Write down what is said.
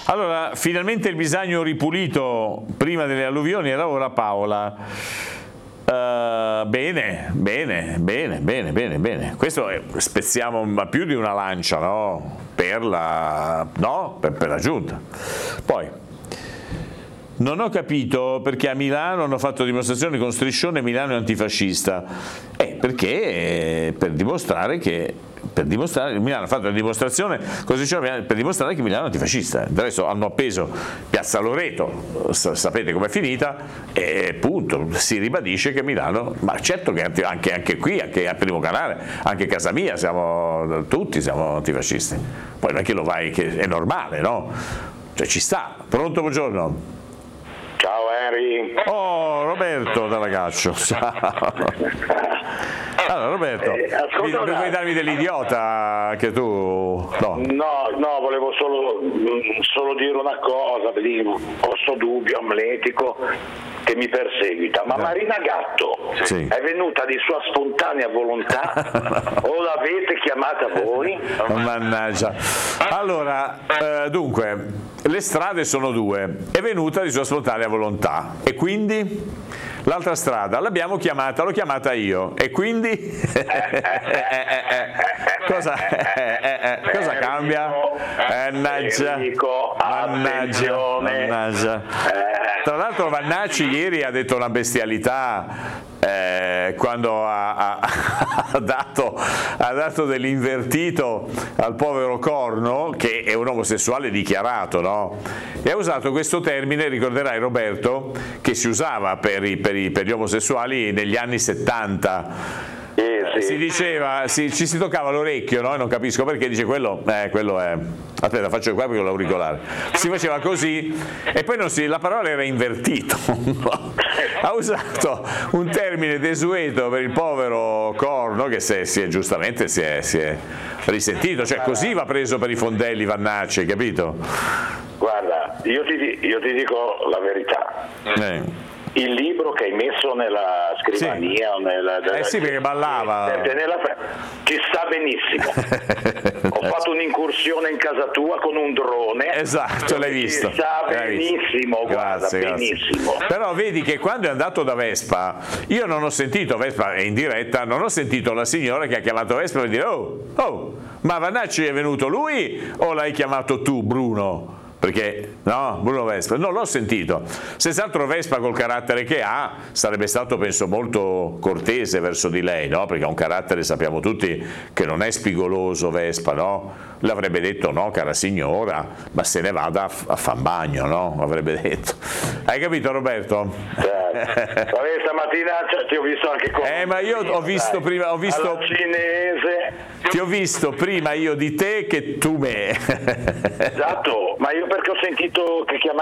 Allora, finalmente il Bisagno ripulito prima delle alluvioni, era ora Paola. Bene. Questo spezziamo più di una lancia, no? Per la Giunta. Poi, non ho capito perché a Milano hanno fatto dimostrazioni con striscione Milano è antifascista. Perché per dimostrare Milano ha fatto una dimostrazione così, per dimostrare che Milano è antifascista. Adesso hanno appeso Piazza Loreto, sapete com'è finita, e punto, si ribadisce che Milano, ma certo che anche qui, anche al Primo Canale, anche a casa mia tutti siamo antifascisti. Poi non è che lo vai, che è normale, no? Cioè ci sta. Pronto, buongiorno. Ciao Henry. Oh, Roberto da Lagaccio. Allora Roberto, vuoi darmi dell'idiota che tu... No, volevo solo dire una cosa, questo dubbio amletico che mi perseguita, ma Marina Gatto è venuta di sua spontanea volontà o l'avete chiamata voi? Mannaggia. Allora, dunque, le strade sono due, è venuta di sua spontanea volontà e quindi... L'altra strada l'ho chiamata io e quindi cosa cambia? Mannaggia. Tra l'altro Vannacci ieri ha detto una bestialità quando ha dato dell'invertito al povero Corno, che è un omosessuale dichiarato, no? E ha usato questo termine, ricorderai Roberto, che si usava per gli omosessuali negli anni 70. Si diceva, ci si toccava l'orecchio, no? E non capisco perché, dice quello è... Aspetta, faccio qua perché ho l'auricolare. Si faceva così e poi la parola era invertito. Ha usato un termine desueto per il povero Corno che giustamente si è risentito, cioè così va preso per i fondelli Vannacci, capito? Guarda, io ti dico la verità. Il libro che hai messo nella scrivania o sì, perché ballava, ci sta benissimo. Ho fatto un'incursione in casa tua con un drone, esatto, l'hai visto, ci sta benissimo, grazie. benissimo. Però vedi che quando è andato da Vespa io non ho sentito, Vespa è in diretta, non ho sentito la signora che ha chiamato Vespa per dire oh, ma Vannacci è venuto lui o l'hai chiamato tu, Bruno? Perché no, Bruno Vespa non l'ho sentito. Senz'altro Vespa col carattere che ha sarebbe stato, penso, molto cortese verso di lei, no? Perché ha un carattere, sappiamo tutti, che non è spigoloso Vespa, no? L'avrebbe detto no, cara signora, ma se ne vada a fan bagno, no? Avrebbe detto. Hai capito Roberto? Stamattina ti ho visto anche con ma io ho visto prima, cinese. Ti ho visto prima io di te che tu me. Esatto, ma io perché ho sentito che chiamava